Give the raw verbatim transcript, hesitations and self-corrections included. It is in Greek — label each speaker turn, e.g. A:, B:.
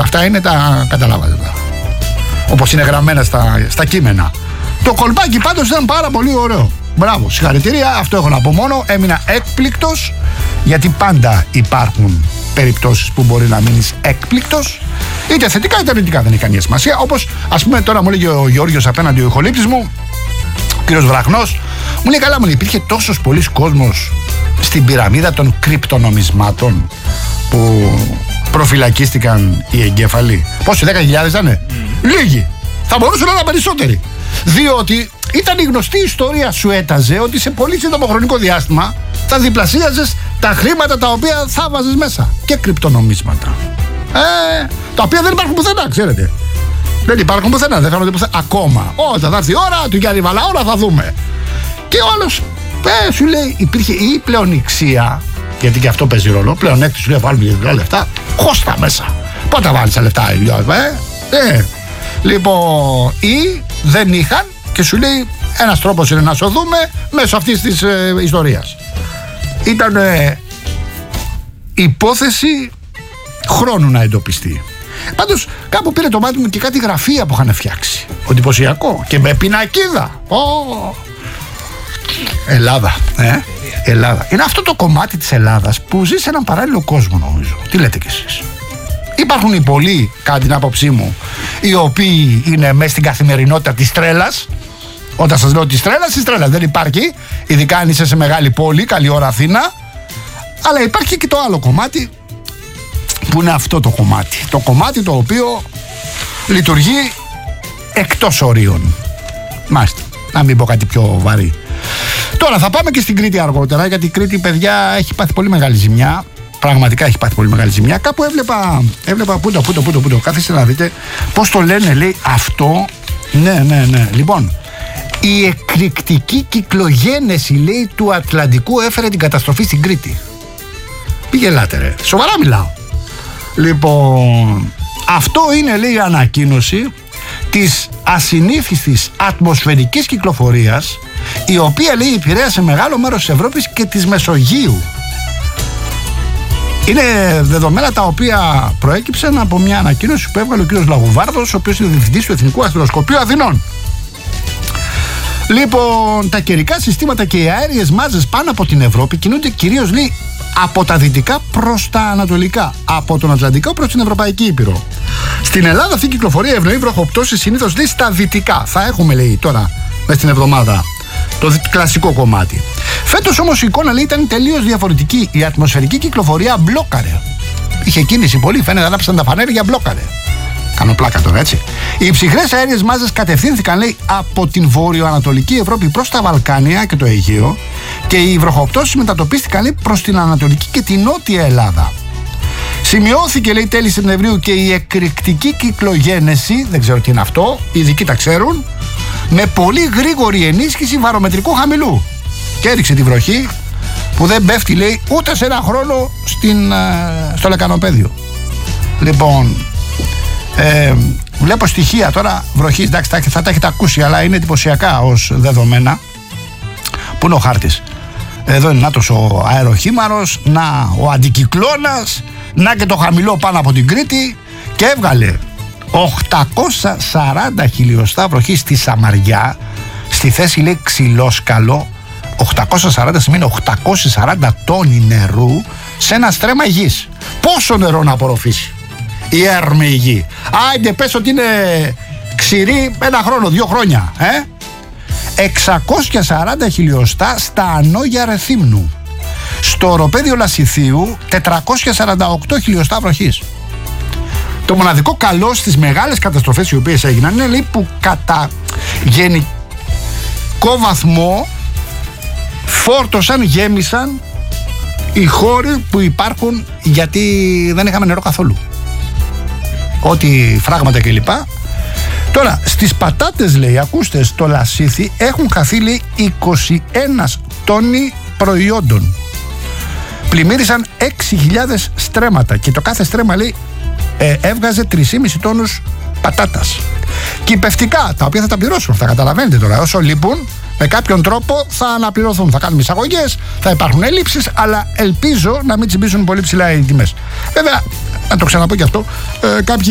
A: Αυτά είναι τα καταλάβατε. Όπως είναι γραμμένα στα, στα κείμενα. Το κολπάκι πάντως ήταν πάρα πολύ ωραίο. Μπράβο, συγχαρητήρια, αυτό έχω να πω μόνο. Έμεινα έκπληκτος, γιατί πάντα υπάρχουν περιπτώσεις που μπορεί να μείνεις έκπληκτος, είτε θετικά είτε αρνητικά, δεν έχει καμία σημασία. Όπως ας πούμε τώρα μου λέγει ο Γιώργος απέναντι ο ηχολήπτης μου, ο κύριος Βραχνός, μου λέει καλά, μου λέει, υπήρχε τόσος πολλής κόσμος στην πυραμίδα των κρυπτονομισμάτων που προφυλακίστηκαν οι εγκέφαλοι. Πόσοι, δέκα χιλιάδες ήτανε? Mm. Λίγοι. Θα μπορούσαν να ήταν περισσότεροι. Διότι ήταν η γνωστή ιστορία, σου έταζε ότι σε πολύ σύντομο χρονικό διάστημα θα διπλασίαζες τα χρήματα τα οποία θα βάζεις μέσα. Και κρυπτονομίσματα. Ε, τα οποία δεν υπάρχουν πουθενά, ξέρετε. Δεν υπάρχουν πουθενά, δεν φαίνονται πουθενά. Ακόμα. Όταν θα έρθει η ώρα του Γιάννη Βαλαώνα θα δούμε. Και ο άλλος, ε, σου λέει, υπήρχε η πλεονηξία, γιατί και αυτό παίζει ρόλο. Πλεονέκτη σου λέει, βάλουμε λεφτά. Χώστα μέσα. Πότε βάλεις τα λεφτά, ε, ε. Λοιπόν, ή δεν είχαν και σου λέει ένας τρόπος είναι να σωθούμε μέσω αυτής της ε, ιστορίας. Ήταν ε, υπόθεση χρόνου να εντοπιστεί. Πάντως κάπου πήρε το μάτι μου και κάτι γραφεία που είχαν φτιάξει. Εντυπωσιακό και με πινακίδα. Oh. Ελλάδα, ε, Ελλάδα. Είναι αυτό το κομμάτι της Ελλάδας που ζει σε έναν παράλληλο κόσμο, νομίζω. Τι λέτε κι εσείς? Υπάρχουν οι πολλοί, κατά την άποψή μου, οι οποίοι είναι μέσα στην καθημερινότητα της τρέλας. Όταν σας λέω της τρέλας, της τρέλας δεν υπάρχει. Ειδικά αν είσαι σε μεγάλη πόλη, καλή ώρα Αθήνα. Αλλά υπάρχει και το άλλο κομμάτι, που είναι αυτό το κομμάτι. Το κομμάτι το οποίο λειτουργεί εκτός ορίων. Μάλιστα, να μην πω κάτι πιο βαρύ. Τώρα θα πάμε και στην Κρήτη αργότερα, γιατί η Κρήτη, παιδιά, έχει πάθει πολύ μεγάλη ζημιά. Πραγματικά έχει πάθει πολύ μεγάλη ζημιά. Κάπου έβλεπα, έβλεπα πού το, πού το, πού το, πού το. Καθίστε να δείτε πώς το λένε, λέει αυτό. Ναι, ναι, ναι. Λοιπόν, η εκρηκτική κυκλογένεση, λέει, του Ατλαντικού έφερε την καταστροφή στην Κρήτη. Πήγε ελάτε ρε. Σοβαρά μιλάω. Λοιπόν, αυτό είναι, λέει, η ανακοίνωση της ασυνήθιστης ατμοσφαιρικής κυκλοφορίας, η οποία, λέει, επηρέασε μεγάλο μέρος της Ευρώπης και της Μεσογείου. Είναι δεδομένα τα οποία προέκυψαν από μια ανακοίνωση που έβγαλε ο κ. Λαγουβάρδος, ο οποίος είναι διευθυντής του Εθνικού Αστροσκοπείου Αθηνών. Λοιπόν, τα καιρικά συστήματα και οι αέριες μάζες πάνω από την Ευρώπη κινούνται κυρίως, λέει, από τα δυτικά προς τα ανατολικά, από τον Ατλαντικό προς την Ευρωπαϊκή Ήπειρο. Στην Ελλάδα αυτή η κυκλοφορία ευνοεί βροχοπτώσεις συνήθως, λέει, στα δυτικά. Θα έχουμε, λέει, τώρα μες την εβδομάδα το κλασικό κομμάτι. Φέτος όμως η εικόνα, λέει, ήταν τελείως διαφορετική. Η ατμοσφαιρική κυκλοφορία μπλόκαρε. Είχε κίνηση πολύ, φαίνεται να άψαν τα φανέρια, μπλόκαρε. Κάνω πλάκα τώρα, έτσι. Οι ψυχρές αέριες μάζες κατευθύνθηκαν, λέει, από την βορειοανατολική Ευρώπη προς τα Βαλκάνια και το Αιγαίο, και οι βροχοπτώσεις μετατοπίστηκαν, λέει, προς την ανατολική και την νότια Ελλάδα. Σημειώθηκε, λέει, τέλη Σεπτεμβρίου και η εκρηκτική κυκλογένεση, δεν ξέρω τι είναι αυτό, οι ειδικοί τα ξέρουν, με πολύ γρήγορη ενίσχυση βαρομετρικού χαμηλού. Και έριξε τη βροχή που δεν πέφτει, λέει, ούτε σε ένα χρόνο στην, στο λεκανοπέδιο. Λοιπόν, ε, βλέπω στοιχεία τώρα βροχής, εντάξει, θα τα έχετε ακούσει, αλλά είναι εντυπωσιακά ως δεδομένα. Πού είναι ο χάρτης? Εδώ είναι, νάτος ο αεροχήμαρος, να ο αντικυκλώνας, να και το χαμηλό πάνω από την Κρήτη, και έβγαλε οκτακόσια σαράντα χιλιοστά βροχή στη Σαμαριά, στη θέση, λέει, Ξυλόσκαλο. οκτακόσια σαράντα σημαίνει οκτακόσια σαράντα τόνοι νερού σε ένα στρέμμα γης. Πόσο νερό να απορροφήσει η έρμη γη? Άιντε πες ότι είναι ξηρή ένα χρόνο, δύο χρόνια, ε? εξακόσια σαράντα χιλιοστά στα ανώγια Ρεθύμνου. Στο οροπέδιο Λασιθίου τετρακόσια σαράντα οκτώ χιλιοστά βροχής. Το μοναδικό καλό στις μεγάλες καταστροφές οι οποίες έγιναν είναι, λέει, που κατά γενικό βαθμό φόρτωσαν, γέμισαν οι χώροι που υπάρχουν, γιατί δεν είχαμε νερό καθόλου. Ό,τι φράγματα κλπ. Τώρα, στις πατάτες, λέει, ακούστε, στο Λασίθι έχουν χαθεί, λέει, είκοσι ένα τόνοι προϊόντων. Πλημμύρισαν έξι χιλιάδες στρέμματα και το κάθε στρέμμα, λέει, ε, έβγαζε τρεις κόμμα πέντε τόνους πατάτας. Κυπευτικά, τα οποία θα τα πληρώσουν, θα καταλαβαίνετε τώρα, όσο λείπουν, με κάποιον τρόπο θα αναπληρωθούν. Θα κάνουμε εισαγωγές, θα υπάρχουν ελλείψεις, αλλά ελπίζω να μην τσιμπήσουν πολύ ψηλά οι τιμές. Βέβαια, να το ξαναπώ και αυτό, ε, κάποιοι